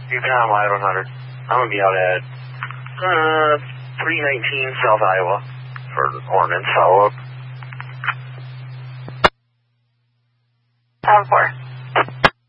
UConn Live 100. I'm going to be out at 319 South Iowa for ordnance follow-up. 4.